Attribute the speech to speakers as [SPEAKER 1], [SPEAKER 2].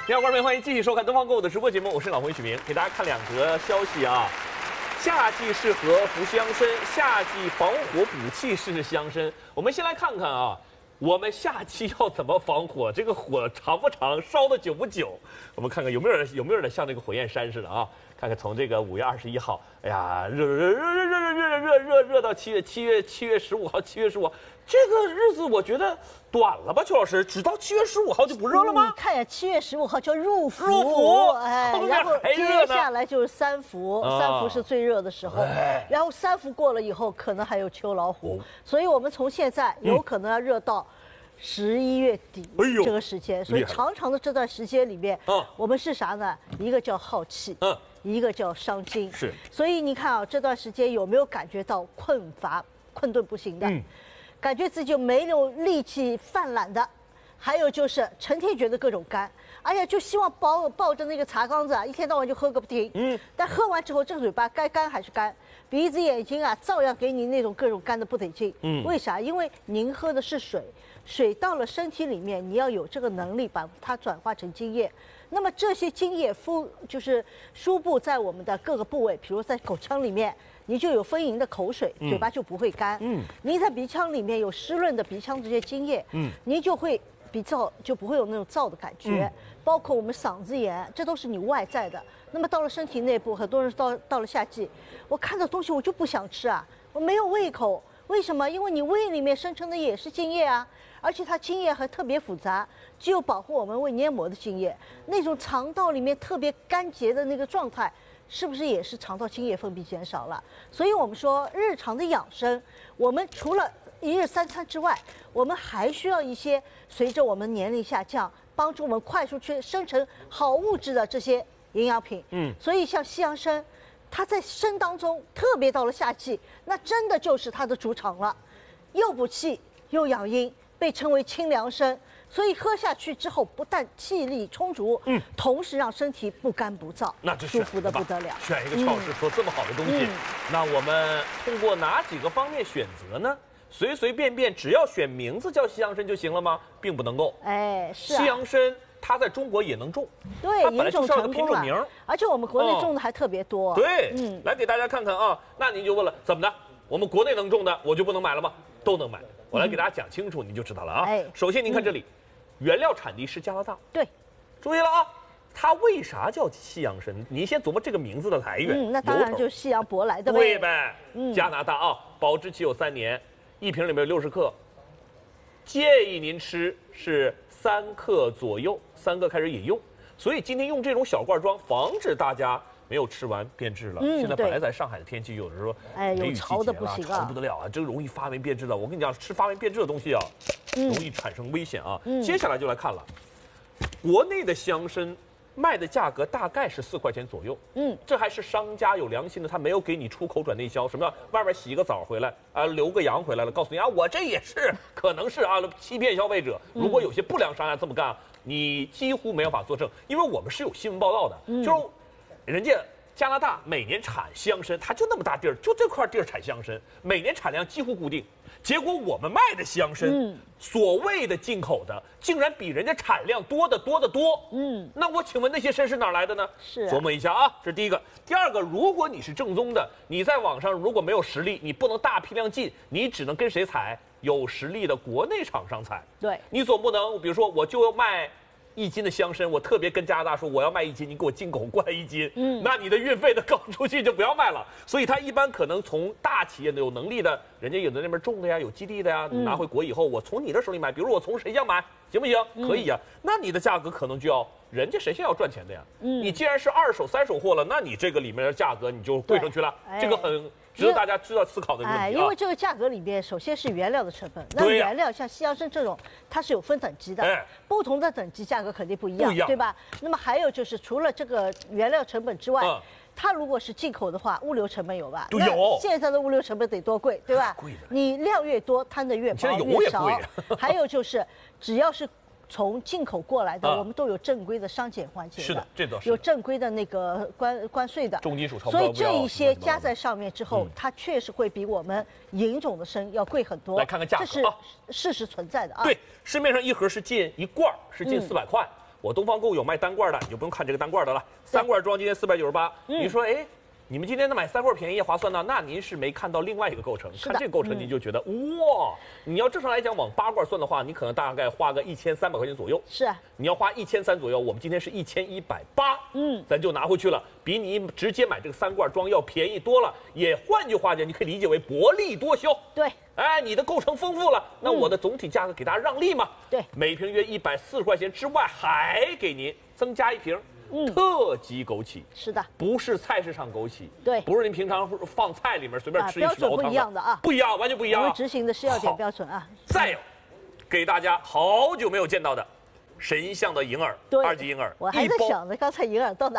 [SPEAKER 1] 各位观众朋友，欢迎继续收看东方购物的直播节目，我是老洪许明，给大家看两则消息啊。夏季适合服香参，夏季防火补气是香参。我们先来看看啊，我们夏季要怎么防火？这个火长不长，烧的久不久？我们看看有没有人像那个火焰山似的啊？看看从这个5月21号，哎呀，热到7月15号，7月15号。这个日子我觉得短了吧，邱老师，只到7月15号就不热了吗？
[SPEAKER 2] 你看呀，7月15号叫入伏，
[SPEAKER 1] 哎，
[SPEAKER 2] 然后接下来就是3伏，3伏是最热的时候，然后3伏过了以后，可能还有秋老虎，所以我们从现在有可能要热到11月底这个时间，所以长长的这段时间里面，我们是啥呢？一个叫耗气，一个叫伤筋，
[SPEAKER 1] 是，
[SPEAKER 2] 所以你看啊，这段时间有没有感觉到困乏、困顿不行的？感觉自己就没有力气犯懒的，还有就是成天觉得各种干，哎呀，就希望抱着那个茶缸子啊，一天到晚就喝个不停。但喝完之后，这个嘴巴该干还是干，鼻子、眼睛啊，照样给你那种各种干的不得劲。为啥？因为您喝的是水，水到了身体里面，你要有这个能力把它转化成津液。那么这些津液就是输布在我们的各个部位，比如在口腔里面。你就有丰盈的口水，嘴巴就不会干。你在鼻腔里面有湿润的鼻腔这些津液，你就会比较就不会有那种燥的感觉。包括我们嗓子眼，这都是你外在的。那么到了身体内部，很多人到了夏季，我看到东西我就不想吃啊，我没有胃口。为什么？因为你胃里面生成的也是津液啊，而且它津液还特别复杂，既有保护我们胃黏膜的津液，那种肠道里面特别干结的那个状态。是不是也是肠道津液分泌减少了？所以我们说日常的养生，我们除了1日3餐之外，我们还需要一些随着我们年龄下降，帮助我们快速去生成好物质的这些营养品。所以像西洋参，它在参当中，特别到了夏季，那真的就是它的主场了，又补气又养阴，被称为清凉参。所以喝下去之后，不但气力充足，同时让身体不干不燥，
[SPEAKER 1] 那这
[SPEAKER 2] 舒服的不得了。
[SPEAKER 1] 选一个超市说这么好的东西，那我们通过哪几个方面选择呢？随随便便只要选名字叫西洋参就行了吗？并不能够。
[SPEAKER 2] 哎，是啊。
[SPEAKER 1] 西洋参它在中国也能种，
[SPEAKER 2] 对，
[SPEAKER 1] 它本来就是个品种名，
[SPEAKER 2] 而且我们国内种的还特别多。
[SPEAKER 1] 对，来给大家看看啊。那您就问了，怎么的？我们国内能种的我就不能买了吗？都能买。我来给大家讲清楚，你就知道了啊。首先您看这里。原料产地是加拿大，
[SPEAKER 2] 对，
[SPEAKER 1] 注意了啊！它为啥叫西洋参？您先琢磨这个名字的来源。
[SPEAKER 2] 那当然就是西洋舶来的呗。
[SPEAKER 1] 对呗，加拿大啊，保质期有3年，一瓶里面有60克，建议您吃是3克左右，3克开始饮用。所以今天用这种小罐装，防止大家没有吃完变质了。现在本来在上海的天气，有的时候
[SPEAKER 2] 有潮的不行啊，
[SPEAKER 1] 潮不得了啊，这个容易发霉变质的。我跟你讲，吃发霉变质的东西啊。容易产生危险啊！接下来就来看了，国内的香参卖的价格大概是4块钱左右。这还是商家有良心的，他没有给你出口转内销。什么叫外边洗一个澡回来啊，留个洋回来了，告诉你啊，我这也是可能是啊欺骗消费者。如果有些不良商家这么干，你几乎没有法作证，因为我们是有新闻报道的，就是人家。加拿大每年产香参，它就那么大地儿，就这块地儿产香参，每年产量几乎固定。结果我们卖的香参，所谓的进口的，竟然比人家产量多得多。那我请问那些参是哪来的呢？琢磨一下啊，这是第一个。第二个，如果你是正宗的，你在网上如果没有实力，你不能大批量进，你只能跟谁采？有实力的国内厂商采。
[SPEAKER 2] 对，
[SPEAKER 1] 你总不能，比如说我就要卖。1斤的香参，我特别跟加拿大说我要卖1斤，你给我进口过来1斤，那你的运费的搞出去就不要卖了。所以他一般可能从大企业的有能力的，人家有的那边种的呀，有基地的呀，拿回国以后，我从你的手里买，比如我从谁家买，行不行？可以呀。那你的价格可能就要人家谁先要赚钱的呀？你既然是2手3手货了，那你这个里面的价格你就贵上去了，这个很。值得大家知道思考的问题啊！
[SPEAKER 2] 因为这个价格里面，首先是原料的成本。那原料像西洋参这种，它是有分等级的，不同的等级价格肯定不一样，对吧？那么还有就是，除了这个原料成本之外，它如果是进口的话，物流成本有吧？
[SPEAKER 1] 有。
[SPEAKER 2] 现在的物流成本得多贵，对吧？
[SPEAKER 1] 贵的。
[SPEAKER 2] 你量越多，摊的越薄越少。还有就是，只要是。从进口过来的，我们都有正规的商检环节的，
[SPEAKER 1] 是的，这倒是
[SPEAKER 2] 有正规的那个关税的，
[SPEAKER 1] 重金属超标，
[SPEAKER 2] 所以这一些加在上面之后，它确实会比我们引种的参要贵很多。
[SPEAKER 1] 来看看价格，
[SPEAKER 2] 这是事实存在的啊。
[SPEAKER 1] 对，市面上一盒是进1罐，是进400块。 我东方购物有卖单罐的，你就不用看这个单罐的了。3罐装今天498，你说哎。你们今天的买3罐便宜划算呢？那您是没看到另外一个构成，看这个构成您就觉得哇！你要正常来讲往8罐算的话，你可能大概花个1300块钱左右。
[SPEAKER 2] 是啊，
[SPEAKER 1] 你要花1300左右，我们今天是1180，咱就拿回去了，比你直接买这个3罐装要便宜多了。也换句话讲，你可以理解为薄利多销。
[SPEAKER 2] 对，
[SPEAKER 1] 哎，你的构成丰富了，那我的总体价格给大家让利嘛？
[SPEAKER 2] 对，
[SPEAKER 1] 每瓶约140块钱之外，还给您增加1瓶。特级枸杞
[SPEAKER 2] 是的，
[SPEAKER 1] 不是菜市场枸杞，
[SPEAKER 2] 对，
[SPEAKER 1] 不是您平常放菜里面随便吃一吃
[SPEAKER 2] 标准不一样的啊，
[SPEAKER 1] 不一样，完全不一样。
[SPEAKER 2] 我们执行的是要点标准啊。
[SPEAKER 1] 再有，给大家好久没有见到的神像的银耳，2级银耳，
[SPEAKER 2] 我还在想着刚才银耳到哪。